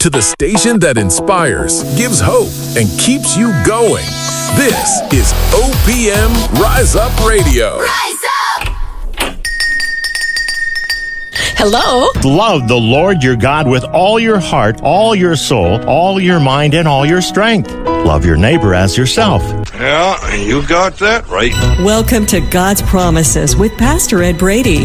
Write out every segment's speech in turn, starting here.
to the station that inspires, gives hope, and keeps you going. This is OPM Rise Up Radio. Rise up! Hello? Love the Lord your God with all your heart, all your soul, all your mind, and all your strength. Love your neighbor as yourself. Yeah, you got that right. Welcome to God's Promises with Pastor Ed Brady.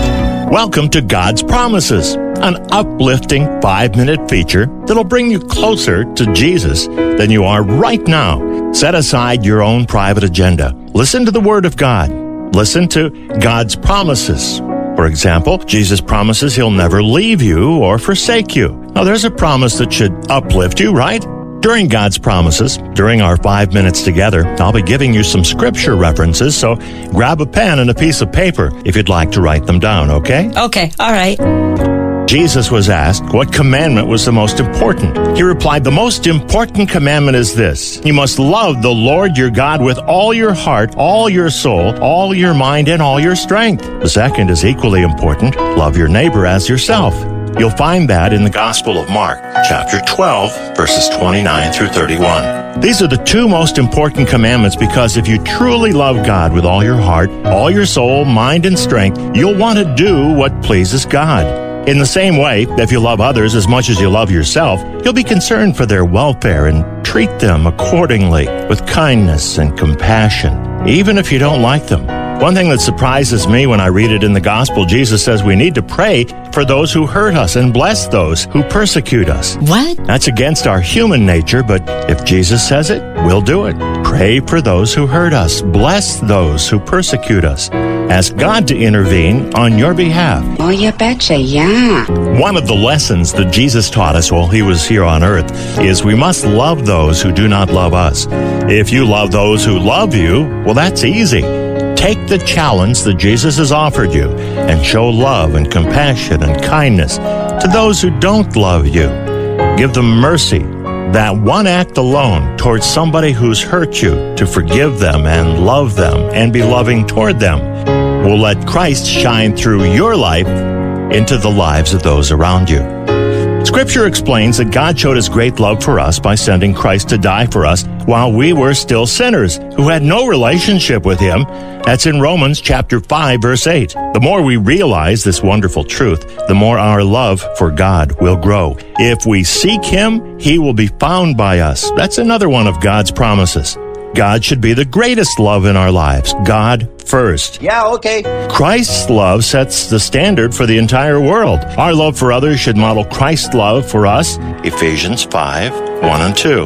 Welcome to God's Promises, an uplifting 5-minute feature that'll bring you closer to Jesus than you are right now. Set aside your own private agenda. Listen to the Word of God. Listen to God's promises. For example, Jesus promises He'll never leave you or forsake you. Now, there's a promise that should uplift you, right? During God's promises, during our 5 minutes together, I'll be giving you some scripture references, so grab a pen and a piece of paper if you'd like to write them down, okay? Okay, all right. Jesus was asked what commandment was the most important. He replied, the most important commandment is this: you must love the Lord your God with all your heart, all your soul, all your mind, and all your strength. The second is equally important: love your neighbor as yourself. You'll find that in the Gospel of Mark, chapter 12, verses 29 through 31. These are the two most important commandments because if you truly love God with all your heart, all your soul, mind, and strength, you'll want to do what pleases God. In the same way, if you love others as much as you love yourself, you'll be concerned for their welfare and treat them accordingly with kindness and compassion, even if you don't like them. One thing that surprises me when I read it in the gospel, Jesus says we need to pray for those who hurt us and bless those who persecute us. What? That's against our human nature, but if Jesus says it, we'll do it. Pray for those who hurt us. Bless those who persecute us. Ask God to intervene on your behalf. Oh, you betcha, yeah. One of the lessons that Jesus taught us while He was here on earth is we must love those who do not love us. If you love those who love you, well, that's easy. Take the challenge that Jesus has offered you and show love and compassion and kindness to those who don't love you. Give them mercy. That one act alone towards somebody who's hurt you, to forgive them and love them and be loving toward them, will let Christ shine through your life into the lives of those around you. Scripture explains that God showed His great love for us by sending Christ to die for us while we were still sinners who had no relationship with Him. That's in Romans chapter 5, verse 8. The more we realize this wonderful truth, the more our love for God will grow. If we seek Him, He will be found by us. That's another one of God's promises. God should be the greatest love in our lives. God first. Yeah, okay. Christ's love sets the standard for the entire world. Our love for others should model Christ's love for us. Ephesians 5, 1 and 2.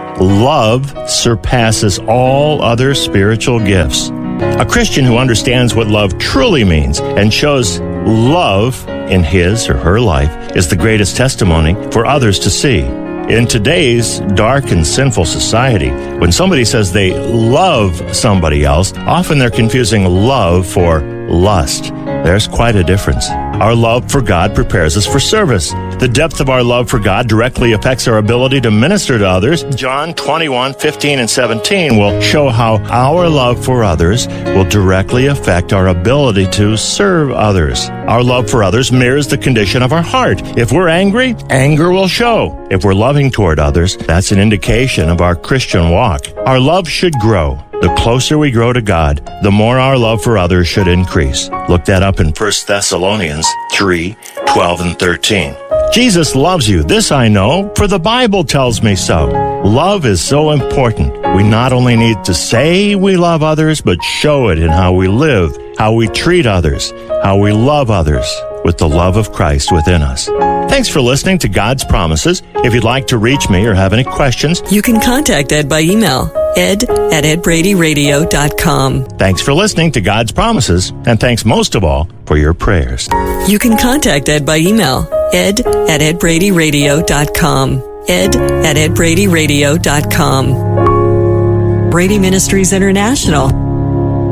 Love surpasses all other spiritual gifts. A Christian who understands what love truly means and shows love in his or her life is the greatest testimony for others to see. In today's dark and sinful society, when somebody says they love somebody else, often they're confusing love for lust. There's quite a difference. Our love for God prepares us for service. The depth of our love for God directly affects our ability to minister to others. John 21, 15, and 17 will show how our love for others will directly affect our ability to serve others. Our love for others mirrors the condition of our heart. If we're angry, anger will show. If we're loving toward others, that's an indication of our Christian walk. Our love should grow. The closer we grow to God, the more our love for others should increase. Look that up in 1 Thessalonians 3, 12 and 13. Jesus loves you. This I know, for the Bible tells me so. Love is so important. We not only need to say we love others, but show it in how we live, how we treat others, how we love others with the love of Christ within us. Thanks for listening to God's Promises. If you'd like to reach me or have any questions, you can contact Ed by email, ed@edbradyradio.com. Thanks for listening to God's Promises, and thanks most of all for your prayers. You can contact Ed by email, ed@edbradyradio.com, ed@edbradyradio.com. Brady Ministries International.